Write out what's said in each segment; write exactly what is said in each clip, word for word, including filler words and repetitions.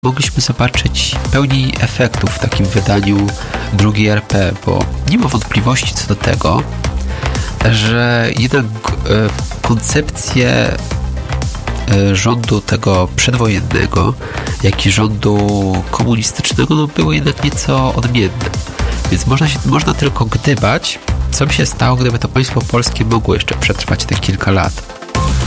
mogliśmy zobaczyć pełni efektów w takim wydaniu drugiej R P, bo nie ma wątpliwości co do tego, że jednak e, koncepcje e, rządu tego przedwojennego, jak i rządu komunistycznego no, były jednak nieco odmienne. Więc można, się, można tylko gdybać, co by się stało, gdyby to państwo polskie mogło jeszcze przetrwać te kilka lat.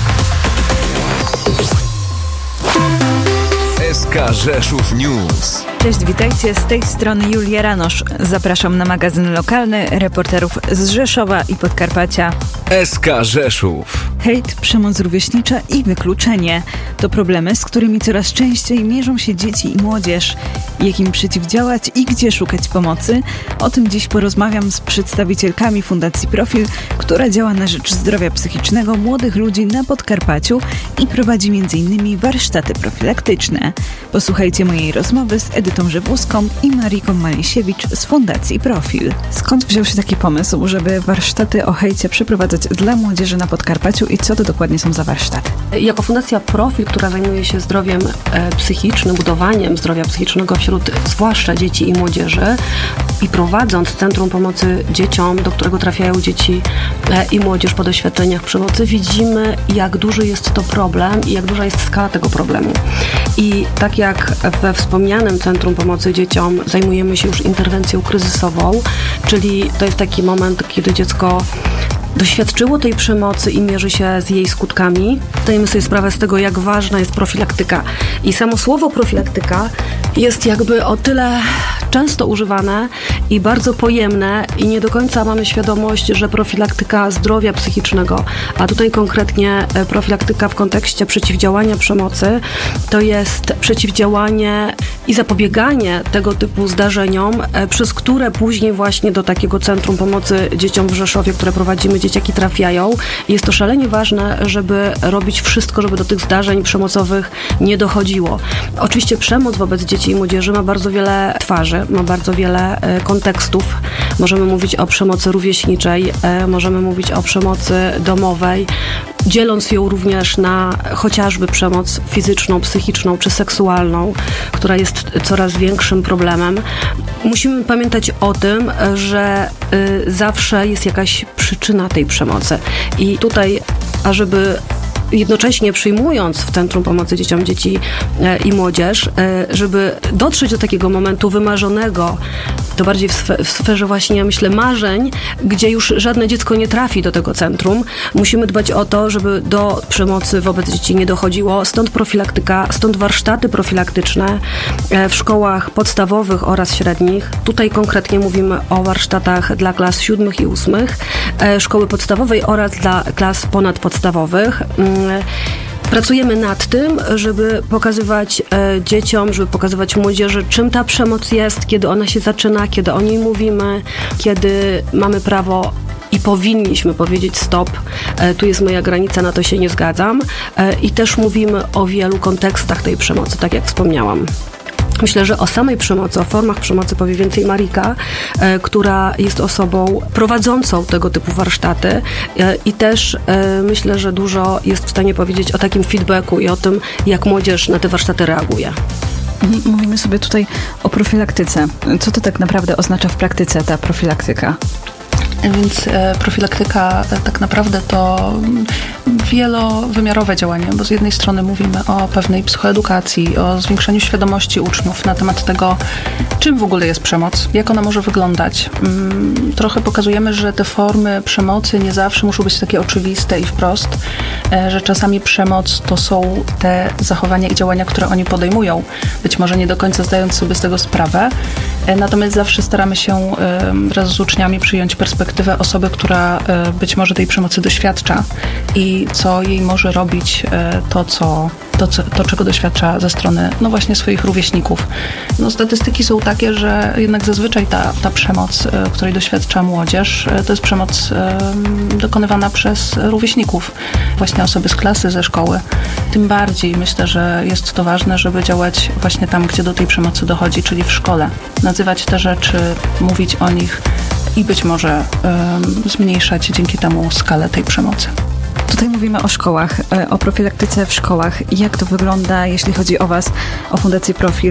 S K Rzeszów News. Cześć, witajcie, z tej strony Julia Ranosz. Zapraszam na magazyn lokalny reporterów z Rzeszowa i Podkarpacia. S K Rzeszów. Hejt, przemoc rówieśnicza i wykluczenie to problemy, z którymi coraz częściej mierzą się dzieci i młodzież. Jak im przeciwdziałać i gdzie szukać pomocy? O tym dziś porozmawiam z przedstawicielkami Fundacji Profil, która działa na rzecz zdrowia psychicznego młodych ludzi na Podkarpaciu i prowadzi między innymi warsztaty profilaktyczne. Posłuchajcie mojej rozmowy z Edytą Żywuską i Mariką Malisiewicz z Fundacji Profil. Skąd wziął się taki pomysł, żeby warsztaty o hejcie przeprowadzać dla młodzieży na Podkarpaciu i co to dokładnie są za warsztaty? Jako Fundacja Profil, która zajmuje się zdrowiem e, psychicznym, budowaniem zdrowia psychicznego wśród zwłaszcza dzieci i młodzieży i prowadząc Centrum Pomocy Dzieciom, do którego trafiają dzieci e, i młodzież po doświadczeniach przemocy, widzimy, jak duży jest to problem i jak duża jest skala tego problemu. I tak jak we wspomnianym Centrum Pomocy Dzieciom zajmujemy się już interwencją kryzysową, czyli to jest taki moment, kiedy dziecko doświadczyło tej przemocy i mierzy się z jej skutkami. Zdajemy sobie sprawę z tego, jak ważna jest profilaktyka. I samo słowo profilaktyka jest jakby o tyle często używane i bardzo pojemne i nie do końca mamy świadomość, że profilaktyka zdrowia psychicznego, a tutaj konkretnie profilaktyka w kontekście przeciwdziałania przemocy, to jest przeciwdziałanie i zapobieganie tego typu zdarzeniom, przez które później właśnie do takiego Centrum Pomocy Dzieciom w Rzeszowie, które prowadzimy, dzieciaki trafiają. Jest to szalenie ważne, żeby robić wszystko, żeby do tych zdarzeń przemocowych nie dochodziło. Oczywiście przemoc wobec dzieci i młodzieży ma bardzo wiele twarzy, ma bardzo wiele e, kontekstów. Możemy mówić o przemocy rówieśniczej, e, możemy mówić o przemocy domowej, dzieląc ją również na chociażby przemoc fizyczną, psychiczną czy seksualną, która jest coraz większym problemem. Musimy pamiętać o tym, że y, zawsze jest jakaś przyczyna tej przemocy. I tutaj, ażeby jednocześnie przyjmując w Centrum Pomocy Dzieciom dzieci e, i młodzież, e, żeby dotrzeć do takiego momentu wymarzonego, to bardziej w, sfe, w sferze właśnie, myślę, marzeń, gdzie już żadne dziecko nie trafi do tego centrum. Musimy dbać o to, żeby do przemocy wobec dzieci nie dochodziło. Stąd profilaktyka, stąd warsztaty profilaktyczne e, w szkołach podstawowych oraz średnich. Tutaj konkretnie mówimy o warsztatach dla klas siódmych i ósmych, e, szkoły podstawowej oraz dla klas ponadpodstawowych. Pracujemy nad tym, żeby pokazywać e, dzieciom, żeby pokazywać młodzieży, czym ta przemoc jest, kiedy ona się zaczyna, kiedy o niej mówimy, kiedy mamy prawo i powinniśmy powiedzieć stop, e, tu jest moja granica, na to się nie zgadzam. E, I też mówimy o wielu kontekstach tej przemocy, tak jak wspomniałam. Myślę, że o samej przemocy, o formach przemocy powie więcej Marika, e, która jest osobą prowadzącą tego typu warsztaty e, i też e, myślę, że dużo jest w stanie powiedzieć o takim feedbacku i o tym, jak młodzież na te warsztaty reaguje. Mówimy sobie tutaj o profilaktyce. Co to tak naprawdę oznacza w praktyce ta profilaktyka? Więc e, profilaktyka e, tak naprawdę to wielowymiarowe działanie, bo z jednej strony mówimy o pewnej psychoedukacji, o zwiększeniu świadomości uczniów na temat tego, czym w ogóle jest przemoc, jak ona może wyglądać. Mm, trochę pokazujemy, że te formy przemocy nie zawsze muszą być takie oczywiste i wprost, e, że czasami przemoc to są te zachowania i działania, które oni podejmują, być może nie do końca zdając sobie z tego sprawę, e, natomiast zawsze staramy się e, wraz z uczniami przyjąć perspektywę osoby, która e, być może tej przemocy doświadcza i co jej może robić e, to, co, to, co, to, czego doświadcza ze strony, no właśnie swoich rówieśników. No, statystyki są takie, że jednak zazwyczaj ta, ta przemoc, e, której doświadcza młodzież, e, to jest przemoc e, dokonywana przez rówieśników, właśnie osoby z klasy, ze szkoły. Tym bardziej myślę, że jest to ważne, żeby działać właśnie tam, gdzie do tej przemocy dochodzi, czyli w szkole. Nazywać te rzeczy, mówić o nich i być może um, zmniejszać dzięki temu skalę tej przemocy. Tutaj mówimy o szkołach, o profilaktyce w szkołach. Jak to wygląda, jeśli chodzi o Was, o Fundację Profil?